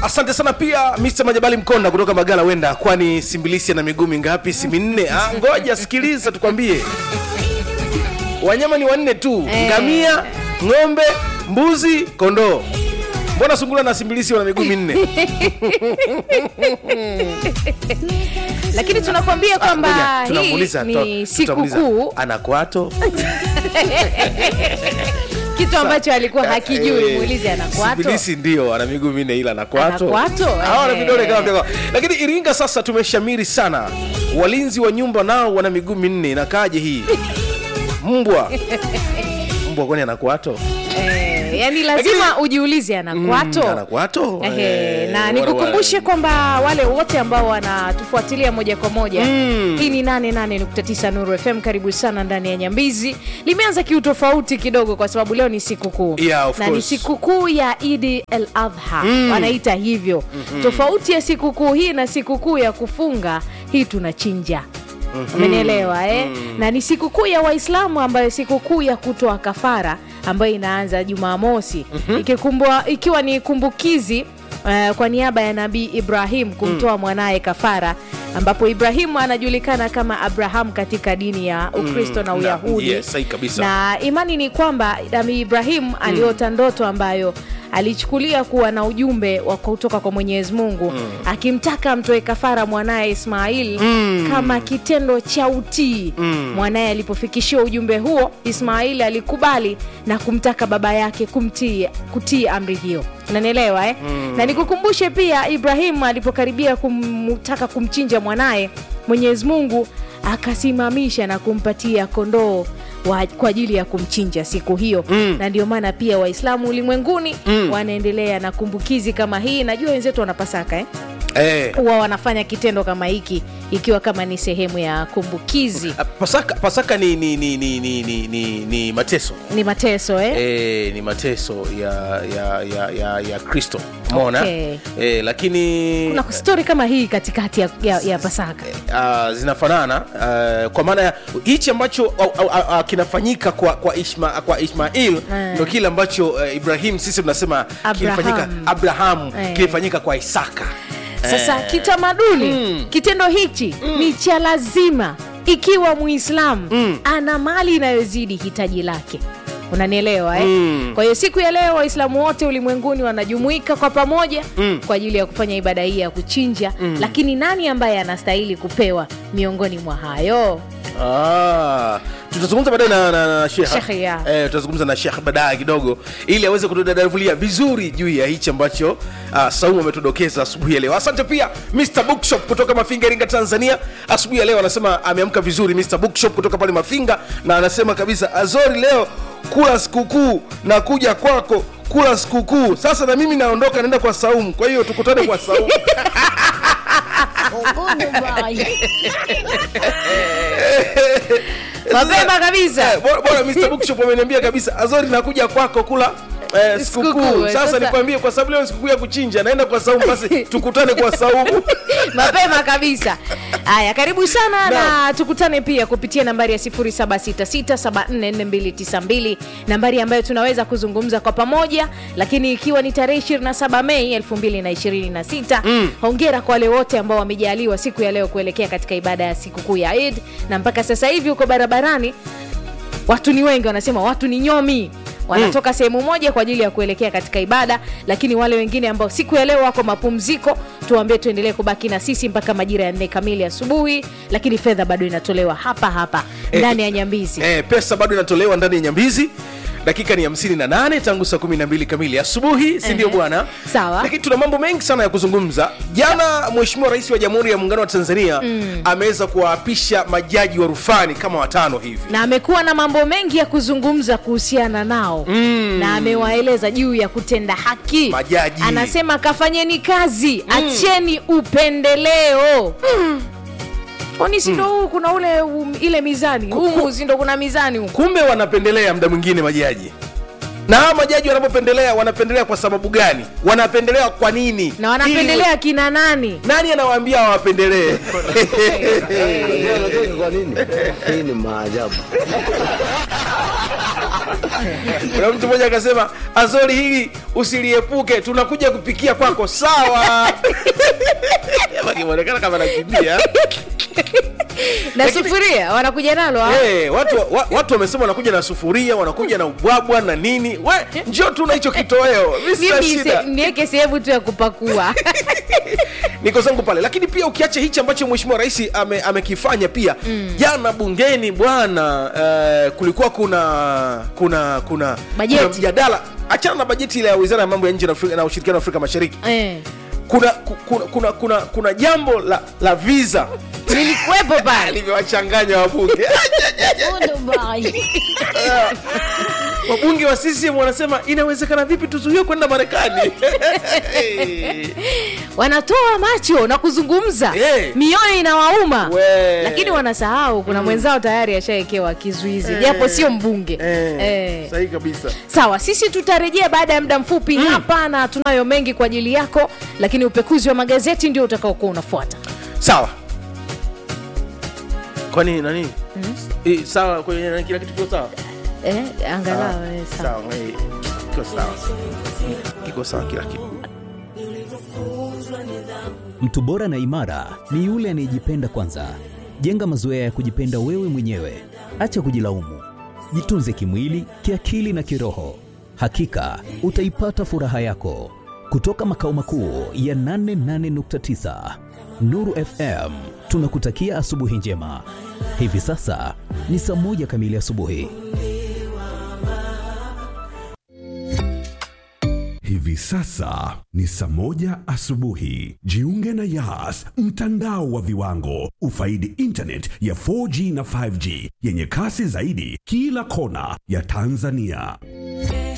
Asante sana pia Mr. Majabali Mkonda kutoka Magala Wenda. Kwani Simbilisi na miguu mingapi? Si minne. Ngoja sikiliza tukwambie. Wanyama ni wanne tu. Ngamia, ng'ombe, mbuzi, kondoo. Mbona sungura na Simbilisi wana miguu minne? Lakini tunakwambia kwamba hii ni sikukuu anakwato. Kitu ambacho alikuwa hakijui, muulize anakwato. Simbilisi ndio ana miguu minne ila anakwato. Hawa na vidole kama vile. Lakini Iringa sasa tumeshamiri sana. Walinzi wa nyumba nao wana miguu minne. Inakaaje hii? Mbwa kwani anakwato? Yani lazima ujiulize anakwato. Anakwato. Na nikukumbushe kwamba wale wote ambao wanatufuatilia moja kwa moja, hii ni 88.9 Nuru FM. Karibu sana ndani ya Nyambizi. Limeanza kiutofauti kidogo kwa sababu leo ni sikukuu. Na ni sikukuu ya Eid al-Adha. Wanaita hivyo. Tofauti ya sikukuu hii na sikukuu ya kufunga, hii tunachinja. Umenielewa Na ni sikukuu ya Waislamu ambayo sikukuu ya kutoa kafara ambayo inaanza Jumamosi. Ikiwa ni kumbukizi kwa niaba ya Nabii Ibrahim kumtoa mwanae kafara, ambapo Ibrahim anajulikana kama Abraham katika dini ya Ukristo na Uyahudi. Yes, kabisa. Na imani ni kwamba Nabii Ibrahim aliota ndoto ambayo alichukulia kuwa na ujumbe wa kutoka kwa Mwenyezi Mungu, akimtaka mtoe kafara mwanae Ismail kama kitendo cha utii. Mwanae alipofikishia ujumbe huo, Ismail alikubali na kumtaka baba yake kutii amri hiyo. Unanielewa Na nikukumbushe pia, Ibrahim alipokaribia kumtaka kumchinja mwanae, Mwenyezi Mungu akasimamisha na kumpatia kondoo kwa ajili ya kumchinja siku hiyo. Na ndio maana pia Waislamu ulimwenguni wanaendelea na kumbukizi kama hii. Najua wenzetu wana Pasaka huwa wanafanya kitendo kama hiki ikiwa kama ni sehemu ya kumbukizi. Pasaka ni mateso. Ni mateso ni mateso ya Kristo. Umeona? Lakini kuna story kama hii katikati ya Pasaka. Zinafanana kwa maana hichi ambacho kinafanyika kwa Ismail ndio kile ambacho Ibrahim sisi tunasema kilifanyika Abraham, kilifanyika kwa Isaka. Sasa kitamaduni kitendo hichi ni cha lazima ikiwa Muislamu ana mali inayozidi hitaji lake. Unanielewa Kwa hiyo siku ya leo Waislamu wote ulimwenguni wanajumuika kwa pamoja kwa ajili ya kufanya ibada hii ya kuchinja. Lakini nani ambaye anastahili kupewa miongoni mwa hayo? Tutazungumza baadaye na Sheikh. Tutazungumza na Sheikh baadaye kidogo ili aweze kutudadavulia vizuri juu ya hichi ambacho Saumu ametudokeza asubuhi ya leo. Asante pia Mr. Bookshop kutoka Mafinga, Iringa, Tanzania. Asubuhi ya leo anasema ameamka vizuri Mr. Bookshop kutoka pale Mafinga, na anasema kabisa Azori leo kula sikukuu na kuja kwako kula sikukuu. Sasa na mimi naondoka naenda kwa Saumu. Kwa hiyo tukutane kwa Saumu. Mapema kabisa. Bora Mr. Bookshop ameniambia kabisa Azori nakuja kwako kula sikukuu. Sasa nikwambie kwa sababu leo sikukuu ya kuchinja naenda kwa Saumu, basi tukutane kwa Saumu. Mapema kabisa. Haya, karibu sana na tukutane pia kupitia nambari ya 0766744292, nambari ambayo tunaweza kuzungumza kwa pamoja. Lakini ikiwa ni tarehe 27 Mei 2026, hongera kwa wale wote ambao wamejaliwa siku ya leo kuelekea katika ibada ya sikukuu ya Eid. Na mpaka sasa hivi uko barabarani, watu ni wengi, wanasema watu ni nyomi, wanatoka sehemu moja kwa ajili ya kuelekea katika ibada. Lakini wale wengine ambao siku ya leo wako mapumziko, tuambie tuendelee kubaki na sisi mpaka majira ya 4 kamili asubuhi. Lakini fedha bado inatolewa hapa ndani ya Nyambizi. Pesa bado inatolewa ndani ya Nyambizi. Dakika ni 58 tangu saa 12 kamili asubuhi, si ndio bwana? Sawa. Lakini tuna mambo mengi sana ya kuzungumza. Jana Mheshimiwa Rais wa Jamhuri ya Muungano wa Tanzania ameweza kuwaapisha majaji wa rufani kama 5 hivi. Na amekuwa na mambo mengi ya kuzungumza kuhusiana nao. Na amewaeleza juu ya kutenda haki. Majaji anasema kafanyeni kazi, acheni upendeleo. Oni sindo kuna ile mizani. Sindo kuna mizani huko. Kumbe wanapendelea muda mwingine majaji. Na majaji wanapendelea kwa sababu gani? Wanapendelea kwa nini? Na wanapendelea kina nani? Nani anawaambia wapendelee? Kwa nini? Hii ni maajabu. Kuna mtu mmoja akasema Azori hili usiliepuke, tunakuja kupikia kwako. Sawa. Wakionekana kama nakimbia. Na sufuria wanakuja nalo. Watu wamesema wanakuja na sufuria, wanakuja na ubwabwa na nini. Njoo tuna hicho kitoweo. Mimi niweke sehemu tu ya kupakua. Niko zangu pale. Lakini pia ukiacha hichi ambacho Mheshimiwa Rais amekifanya pia jana bungeni bwana, kulikuwa kuna mjadala, achana na bajeti ile ya Wizara ya Mambo ya Nje na Ushirikiano wa Afrika Mashariki. Kuna jambo la visa nilikuwepo pale, limewachanganya wabunge. Wabunge wa CCM wanasema inawezekana vipi tuzuie kwenda Marekani? Wanatoa macho na kuzungumza, mioyo inawauma, lakini wanasahau kuna mwenzao tayari ashaekewa kizuizi, japo sio mbunge. Sahihi kabisa. Sawa, sisi tutarejea baada ya muda mfupi hapa, na tunayo mengi kwa ajili yako, lakini upekuzi wa magazeti ndio utakaokuwa unafuata. Sawa. Kwani nani? Sawa, kwa kila kitu kiko sawa? Angalau sawa. Kiko sawa kila kitu. Mtu bora na imara ni yule anayejipenda kwanza. Jenga mazoea ya kujipenda wewe mwenyewe. Acha kujilaumu. Jitunze kimwili, kiakili na kiroho. Hakika utaipata furaha yako. Kutoka makao makuu ya 88.9 Nuru FM, tunakutakia asubuhi njema. Hivi sasa ni 1:00 kamili asubuhi. Hivi sasa ni 1:00 asubuhi. Jiunge na Yas, mtandao wa viwango. Ufaidi internet ya 4G na 5G yenye kasi zaidi kila kona ya Tanzania.